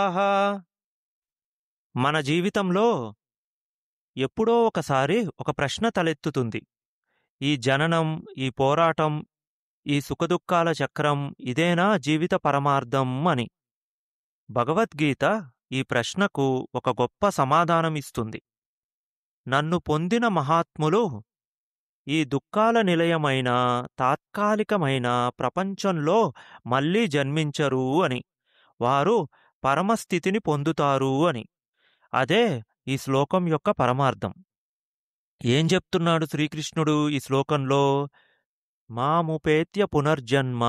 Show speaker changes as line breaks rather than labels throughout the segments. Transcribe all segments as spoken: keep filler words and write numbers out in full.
ఆహా! మన జీవితంలో ఎప్పుడో ఒకసారి ఒక ప్రశ్న తలెత్తుతుంది. ఈ జననం, ఈ పోరాటం, ఈ సుఖదుఖాల చక్రం ఇదేనా జీవిత పరమార్థం అని. భగవద్గీత ఈ ప్రశ్నకు ఒక గొప్ప సమాధానమిస్తుంది. నన్ను పొందిన మహాత్ములు ఈ దుఃఖాల నిలయమైన, తాత్కాలికమైన ప్రపంచంలో మళ్ళీ జన్మించరు అని. వారు పరమస్థితిని పొందుతారు అని. అదే ఈ శ్లోకం యొక్క పరమార్థం. ఏం చెప్తున్నాడు శ్రీకృష్ణుడు ఈ శ్లోకంలో? మాముపేత్య పునర్జన్మ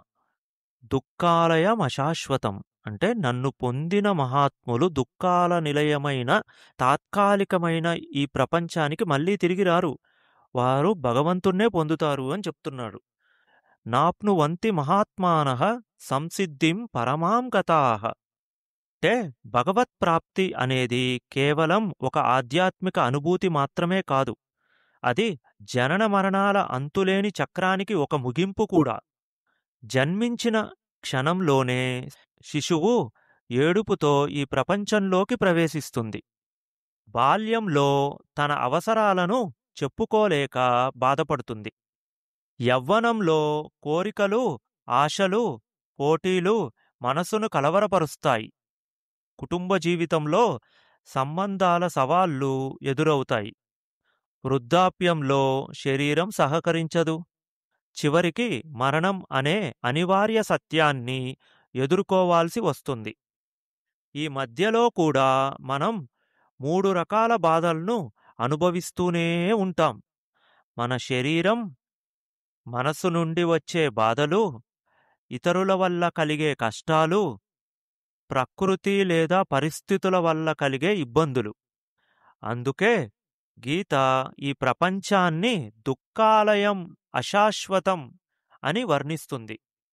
దుఃఖాలయమశాశ్వతం. అంటే నన్ను పొందిన మహాత్ములు దుఃఖాల నిలయమైన తాత్కాలికమైన ఈ ప్రపంచానికి మళ్ళీ తిరిగి రారు. వారు భగవంతుణ్ణే పొందుతారు అని చెప్తున్నాడు. నాప్నువంతి మహాత్మానః సంసిద్ధిం పరమాం గతాః. అంటే భగవత్ప్రాప్తి అనేది కేవలం ఒక ఆధ్యాత్మిక అనుభూతి మాత్రమే కాదు. అది జనన మరణాల అంతులేని చక్రానికి ఒక ముగింపు కూడా. జన్మించిన క్షణంలోనే శిశువు ఏడుపుతో ఈ ప్రపంచంలోకి ప్రవేశిస్తుంది. బాల్యంలో తన అవసరాలను చెప్పుకోలేక బాధపడుతుంది. యవ్వనంలో కోరికలు, ఆశలు, పోటీలు మనసును కలవరపరుస్తాయి. కుటుంబ జీవితంలో సంబంధాల సవాళ్లు ఎదురవుతాయి. వృద్ధాప్యంలో శరీరం సహకరించదు. చివరికి మరణం అనే అనివార్య సత్యాన్ని ఎదుర్కోవాల్సి వస్తుంది. ఈ మధ్యలో కూడా మనం మూడు రకాల బాధలను అనుభవిస్తూనే ఉంటాం. మన శరీరం, మనసు నుండి వచ్చే బాధలు, ఇతరుల వల్ల కలిగే కష్టాలు, ప్రకృతి లేదా పరిస్థితుల వల్ల కలిగే ఇబ్బందులు. అందుకే గీత ఈ ప్రపంచాన్ని దుఃఖాలయం, అశాశ్వతం అని వర్ణిస్తుంది.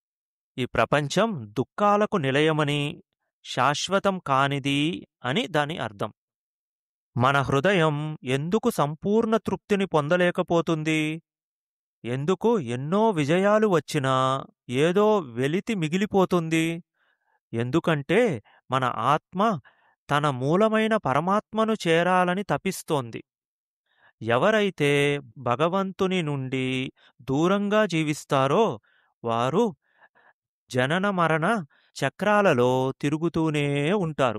ఈ ప్రపంచం దుఃఖాలకు నిలయమని, శాశ్వతం కానిది అని దాని అర్థం. మన హృదయం ఎందుకు సంపూర్ణ తృప్తిని పొందలేకపోతుంది? ఎందుకు ఎన్నో విజయాలు వచ్చినా ఏదో వెలితి మిగిలిపోతుంది? ఎందుకంటే మన ఆత్మ తన మూలమైన పరమాత్మను చేరాలని తపిస్తోంది. ఎవరైతే భగవంతుని నుండి దూరంగా జీవిస్తారో వారు జనన మరణ చక్రాలలో తిరుగుతూనే ఉంటారు.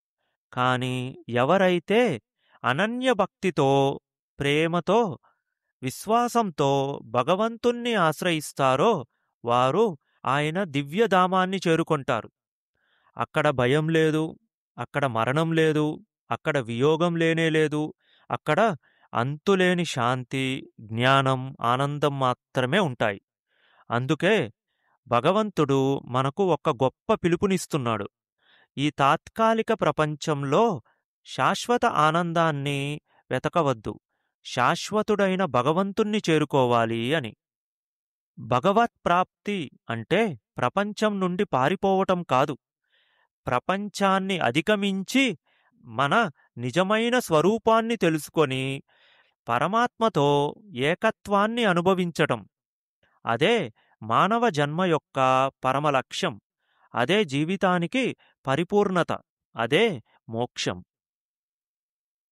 కాని ఎవరైతే అనన్యభక్తితో, ప్రేమతో, విశ్వాసంతో భగవంతుణ్ణి ఆశ్రయిస్తారో వారు ఆయన దివ్యధామాన్ని చేరుకొంటారు. అక్కడ భయం లేదు, అక్కడ మరణం లేదు, అక్కడ వియోగం లేనేలేదు. అక్కడ అంతులేని శాంతి, జ్ఞానం, ఆనందం మాత్రమే ఉంటాయి. అందుకే భగవంతుడు మనకు ఒక గొప్ప పిలుపునిస్తున్నాడు. ఈ తాత్కాలిక ప్రపంచంలో శాశ్వత ఆనందాన్ని వెతకవద్దు, శాశ్వతుడైన భగవంతుణ్ణి చేరుకోవాలి అని. భగవత్ప్రాప్తి అంటే ప్రపంచం నుండి పారిపోవటం కాదు, ప్రపంచాన్ని అధిగమించి మన నిజమైన స్వరూపాన్ని తెలుసుకొని పరమాత్మతో ఏకత్వాన్ని అనుభవించటం. అదే మానవ జన్మ యొక్క పరమ లక్ష్యం. అదే జీవితానికి పరిపూర్ణత. అదే మోక్షం.